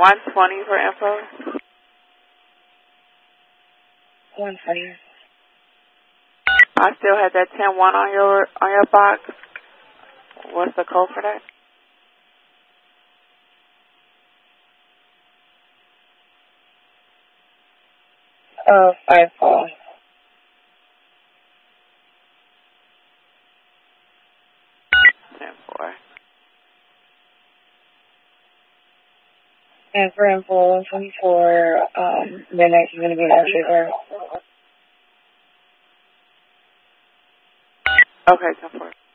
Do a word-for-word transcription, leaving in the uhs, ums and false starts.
one twenty for info. one twenty. I still had that ten one on your on your box. What's the code for that? Uh, five four. ten four. And for info, one twenty-four, um, midnight is going to be that figure. Okay, ten four.